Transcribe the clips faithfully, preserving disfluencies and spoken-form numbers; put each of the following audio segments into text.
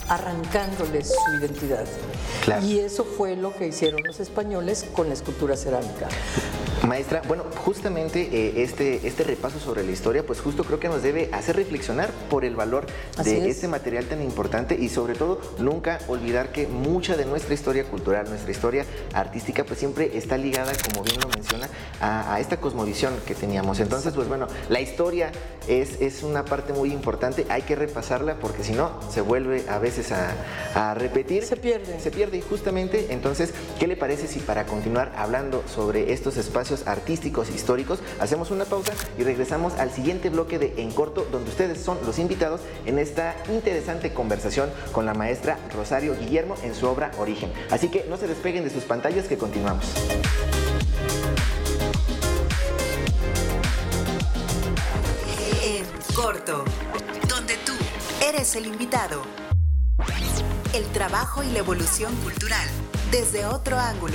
arrancándoles su identidad. Claro. Y eso fue lo que hicieron los españoles con la escultura cerámica. Maestra, bueno, justamente eh, este, este repaso sobre la historia, pues justo creo que nos debe hacer reflexionar por el valor Así de es. este material tan importante y sobre todo nunca olvidar que mucha de nuestra historia cultural, nuestra historia artística, pues siempre está ligada, como bien lo menciona, a, a esta cosmovisión que teníamos. Entonces, pues bueno, la historia es, es una parte muy importante, hay que repasarla porque si no, se vuelve a veces a, a repetir. Se pierde. Se pierde justamente. Entonces, ¿qué le parece si para continuar hablando sobre estos espacios artísticos históricos, hacemos una pausa y regresamos al siguiente bloque de En Corto, donde ustedes son los invitados en esta interesante conversación con la maestra Rosario Guillermo en su obra Origen. Así que no se despeguen de sus pantallas que continuamos. En Corto, donde tú eres el invitado. El trabajo y la evolución cultural desde otro ángulo.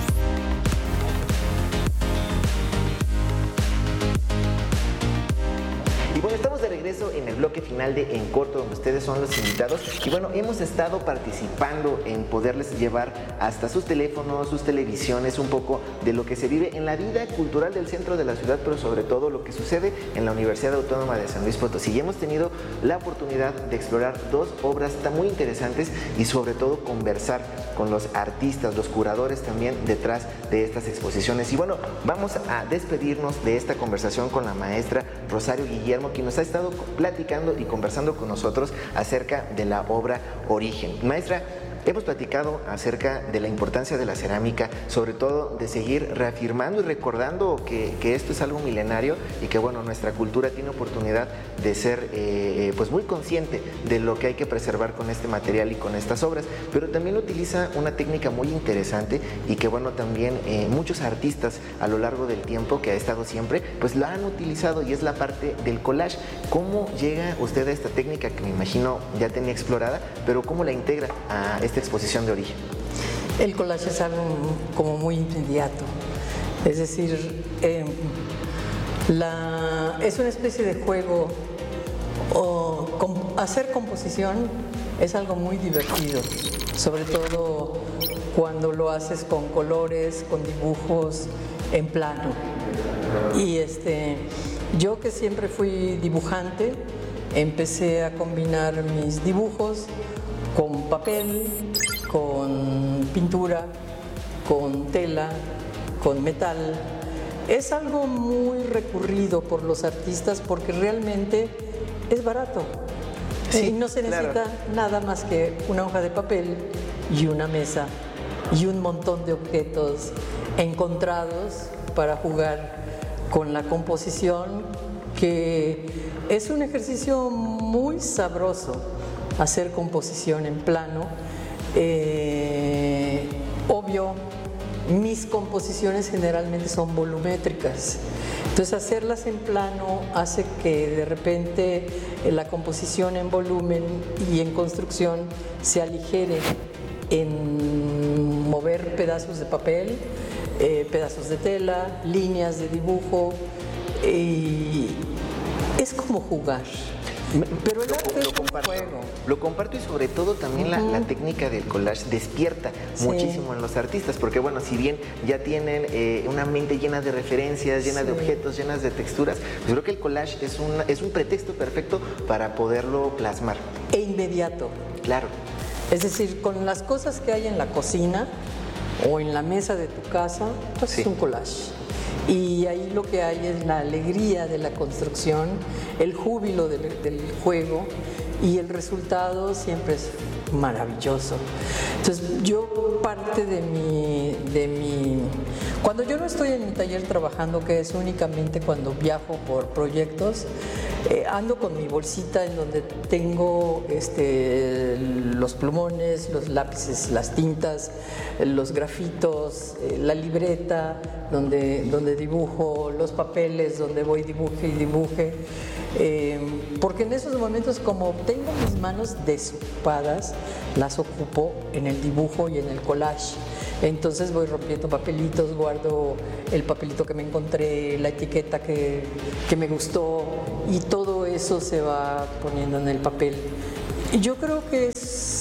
Y bueno, estamos de regreso en el bloque final de En Corto, donde ustedes son los invitados. Y bueno, hemos estado participando en poderles llevar hasta sus teléfonos, sus televisiones, un poco de lo que se vive en la vida cultural del centro de la ciudad, pero sobre todo lo que sucede en la Universidad Autónoma de San Luis Potosí. Y hemos tenido la oportunidad de explorar dos obras tan muy interesantes y sobre todo conversar con los artistas, los curadores también detrás de estas exposiciones. Y bueno, vamos a despedirnos de esta conversación con la maestra Rosario Guillermo, quien nos ha estado platicando y conversando con nosotros acerca de la obra Origen. Maestra, hemos platicado acerca de la importancia de la cerámica, sobre todo de seguir reafirmando y recordando que, que esto es algo milenario y que bueno, nuestra cultura tiene oportunidad de ser eh, pues muy consciente de lo que hay que preservar con este material y con estas obras, pero también utiliza una técnica muy interesante y que bueno, también eh, muchos artistas a lo largo del tiempo que ha estado siempre, pues la han utilizado y es la parte del collage. ¿Cómo llega usted a esta técnica que me imagino ya tenía explorada, pero cómo la integra a esta exposición de Origen? El collage es algo como muy inmediato, es decir, eh, la, es una especie de juego, o com, hacer composición es algo muy divertido, sobre todo cuando lo haces con colores, con dibujos en plano. Y este, yo que siempre fui dibujante, empecé a combinar mis dibujos con papel, con pintura, con tela, con metal. Es algo muy recurrido por los artistas porque realmente es barato. Sí, y no se necesita claro. nada más que una hoja de papel y una mesa y un montón de objetos encontrados para jugar con la composición, que es un ejercicio muy sabroso. Hacer composición en plano. Eh, obvio, mis composiciones generalmente son volumétricas, entonces hacerlas en plano hace que de repente la composición en volumen y en construcción se aligere en mover pedazos de papel, eh, pedazos de tela, líneas de dibujo, y es como jugar. Pero el arte es un juego. Lo comparto y sobre todo también uh-huh. la, la técnica del collage despierta sí. muchísimo en los artistas, porque bueno, si bien ya tienen eh, una mente llena de referencias, llena sí. de objetos, llenas de texturas, pues creo que el collage es un, es un pretexto perfecto para poderlo plasmar. E inmediato. Claro. Es decir, con las cosas que hay en la cocina o en la mesa de tu casa, pues sí. es un collage. Y ahí lo que hay es la alegría de la construcción, el júbilo del, del juego, y el resultado siempre es maravilloso. Entonces yo parte de mi, de mi... Cuando yo no estoy en mi taller trabajando, que es únicamente cuando viajo por proyectos, eh, ando con mi bolsita en donde tengo este, los plumones, los lápices, las tintas, los grafitos, eh, la libreta donde, donde dibujo, los papeles donde voy dibuje y dibuje. Eh, porque en esos momentos, como tengo mis manos desocupadas, las ocupo en el dibujo y en el collage. Entonces voy rompiendo papelitos, guardo el papelito que me encontré, la etiqueta que, que me gustó, y todo eso se va poniendo en el papel. Y yo creo que es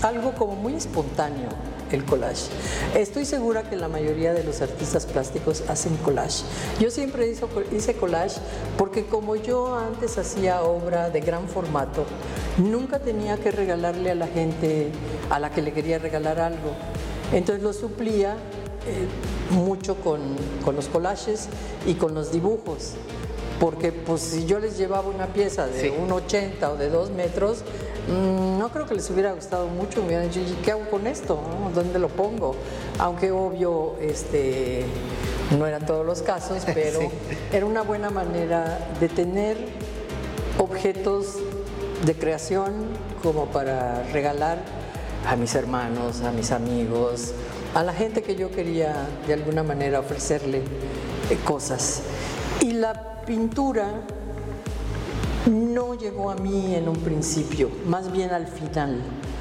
algo como muy espontáneo, el collage. Estoy segura que la mayoría de los artistas plásticos hacen collage. Yo siempre hice, hice collage porque como yo antes hacía obra de gran formato, nunca tenía que regalarle a la gente a la que le quería regalar algo. Entonces lo suplía eh, mucho con, con los collages y con los dibujos. Porque pues si yo les llevaba una pieza de sí. uno ochenta o de dos metros, mmm, no creo que les hubiera gustado mucho. Me hubieran dicho, ¿qué hago con esto? ¿Dónde lo pongo? Aunque obvio, este, no eran todos los casos, pero sí. era una buena manera de tener objetos de creación como para regalar a mis hermanos, a mis amigos, a la gente que yo quería de alguna manera ofrecerle eh, cosas. Y la pintura no llegó a mí en un principio, más bien al final.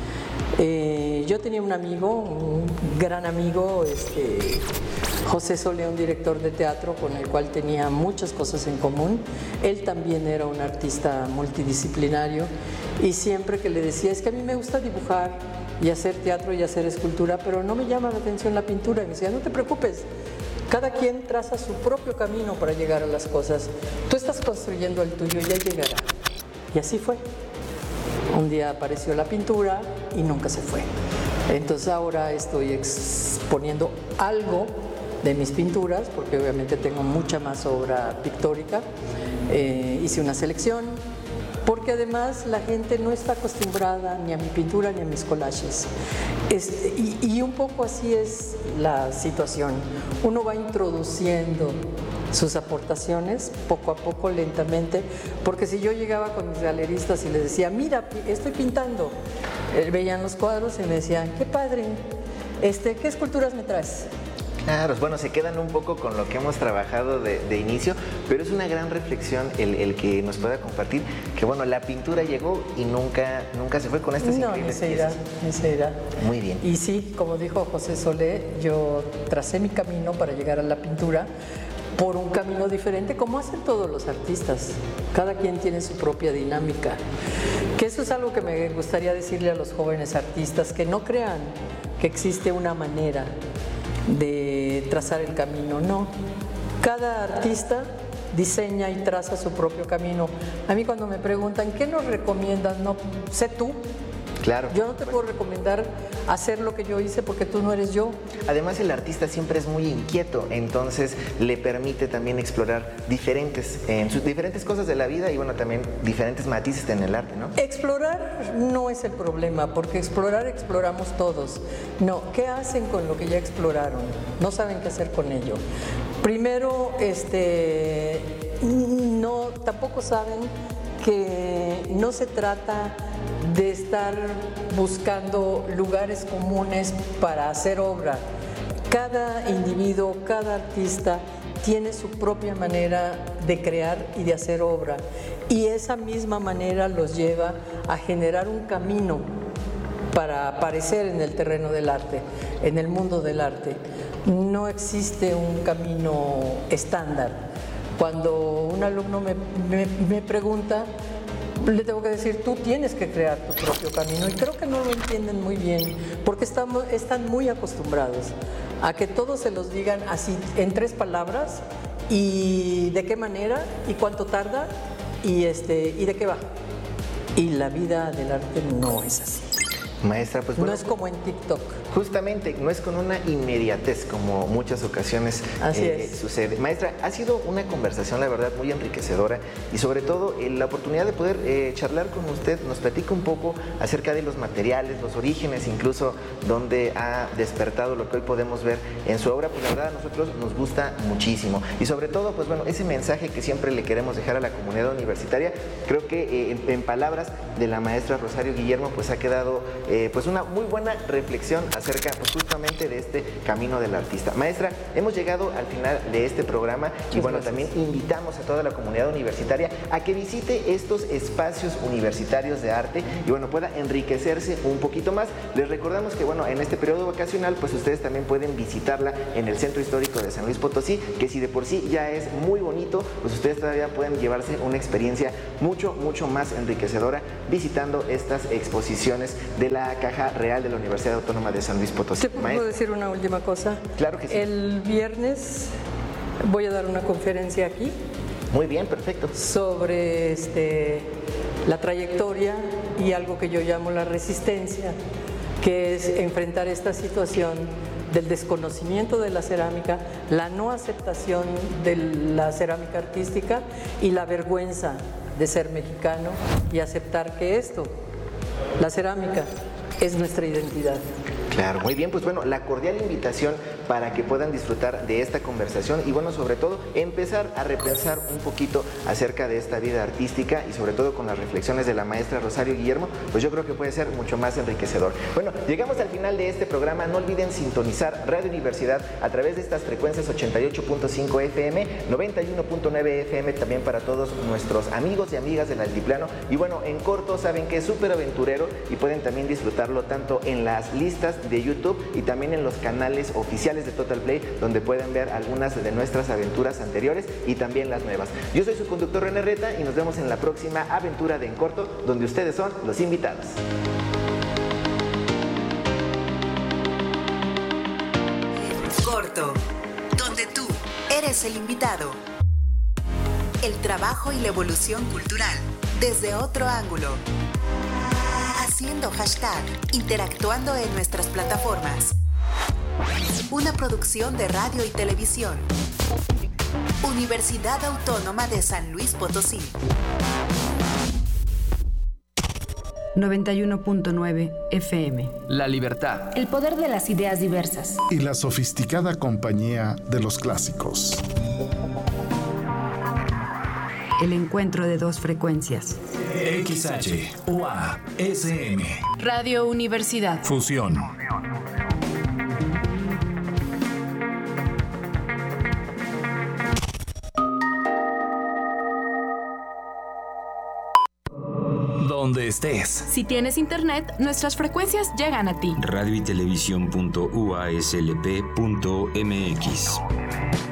Eh, yo tenía un amigo, un gran amigo, este, José Solé, un director de teatro con el cual tenía muchas cosas en común. Él también era un artista multidisciplinario y siempre que le decía, es que a mí me gusta dibujar y hacer teatro y hacer escultura, pero no me llama la atención la pintura. Y me decía, no te preocupes, cada quien traza su propio camino para llegar a las cosas. Tú estás construyendo el tuyo y ya llegará. Y así fue. Un día apareció la pintura y nunca se fue. Entonces ahora estoy exponiendo algo de mis pinturas, porque obviamente tengo mucha más obra pictórica. Eh, hice una selección, porque además la gente no está acostumbrada ni a mi pintura ni a mis collages. Este, y, y un poco así es la situación. Uno va introduciendo sus aportaciones poco a poco, lentamente, porque si yo llegaba con mis galeristas y les decía, mira, estoy pintando, eh, veían los cuadros y me decían, qué padre, este, ¿qué esculturas me traes? Claro, bueno, se quedan un poco con lo que hemos trabajado de, de inicio, pero es una gran reflexión el, el que nos pueda compartir, que bueno, la pintura llegó y nunca, nunca se fue con estas no, increíbles ni se irá, piezas. ni se irá. Muy bien. Y sí, como dijo José Solé, yo tracé mi camino para llegar a la pintura por un camino diferente, como hacen todos los artistas. Cada quien tiene su propia dinámica. Que eso es algo que me gustaría decirle a los jóvenes artistas, que no crean que existe una manera de trazar el camino, no. Cada artista diseña y traza su propio camino. A mí cuando me preguntan, ¿qué nos recomiendas? No, sé tú. Claro. Yo no te puedo recomendar hacer lo que yo hice porque tú no eres yo. Además, el artista siempre es muy inquieto, entonces le permite también explorar diferentes, en sus diferentes cosas de la vida y bueno, también diferentes matices en el arte, ¿no? Explorar no es el problema, porque explorar exploramos todos. No, ¿qué hacen con lo que ya exploraron? No saben qué hacer con ello. Primero, este, no, tampoco saben que no se trata de estar buscando lugares comunes para hacer obra. Cada individuo, cada artista tiene su propia manera de crear y de hacer obra, y esa misma manera los lleva a generar un camino para aparecer en el terreno del arte, en el mundo del arte. No existe un camino estándar. Cuando un alumno me, me, me pregunta, le tengo que decir, tú tienes que crear tu propio camino, y creo que no lo entienden muy bien, porque estamos, están muy acostumbrados a que todos se los digan así, en tres palabras, y de qué manera, y cuánto tarda, y, este, y de qué va. Y la vida del arte no es así. Maestra, pues bueno, no es como en TikTok. Justamente, no es con una inmediatez como muchas ocasiones eh, sucede. Maestra, ha sido una conversación, la verdad, muy enriquecedora, y sobre todo eh, la oportunidad de poder eh, charlar con usted. Nos platica un poco acerca de los materiales, los orígenes, incluso donde ha despertado lo que hoy podemos ver en su obra. Pues la verdad a nosotros nos gusta muchísimo, y sobre todo, pues bueno, ese mensaje que siempre le queremos dejar a la comunidad universitaria, creo que eh, en, en palabras de la maestra Rosario Guillermo, pues ha quedado eh, pues una muy buena reflexión acerca pues, justamente de este camino del artista. Maestra, hemos llegado al final de este programa. Muchas y bueno, gracias. También invitamos a toda la comunidad universitaria a que visite estos espacios universitarios de arte y bueno, pueda enriquecerse un poquito más. Les recordamos que bueno, en este periodo vacacional, pues ustedes también pueden visitarla en el Centro Histórico de San Luis Potosí, que si de por sí ya es muy bonito, pues ustedes todavía pueden llevarse una experiencia mucho, mucho más enriquecedora visitando estas exposiciones del la Caja Real de la Universidad Autónoma de San Luis Potosí. ¿Te puedo Maestra. decir una última cosa? Claro que sí. El viernes voy a dar una conferencia aquí. Muy bien, perfecto. Sobre este, la trayectoria y algo que yo llamo la resistencia, que es enfrentar esta situación del desconocimiento de la cerámica, la no aceptación de la cerámica artística y la vergüenza de ser mexicano y aceptar que esto, la cerámica, es nuestra identidad. Claro, muy bien, pues bueno, la cordial invitación para que puedan disfrutar de esta conversación y bueno, sobre todo, empezar a repensar un poquito acerca de esta vida artística y sobre todo con las reflexiones de la maestra Rosario Guillermo, pues yo creo que puede ser mucho más enriquecedor. Bueno, llegamos al final de este programa, no olviden sintonizar Radio Universidad a través de estas frecuencias ochenta y ocho punto cinco F M, noventa y uno punto nueve F M, también para todos nuestros amigos y amigas del Altiplano. Y bueno, en corto saben que es súper aventurero y pueden también disfrutarlo tanto en las listas de YouTube y también en los canales oficiales de Total Play, donde pueden ver algunas de nuestras aventuras anteriores y también las nuevas. Yo soy su conductor René Reta y nos vemos en la próxima aventura de En Corto, donde ustedes son los invitados. Corto, donde tú eres el invitado. El trabajo y la evolución cultural desde otro ángulo. Haciendo hashtag, interactuando en nuestras plataformas. Una producción de radio y televisión. Universidad Autónoma de San Luis Potosí. noventa y uno punto nueve F M. La libertad. El poder de las ideas diversas. Y la sofisticada compañía de los clásicos. El encuentro de dos frecuencias. X H U A S M. Radio Universidad. Fusión. Donde estés. Si tienes internet, nuestras frecuencias llegan a ti. radio y televisión punto u a s l p punto m x.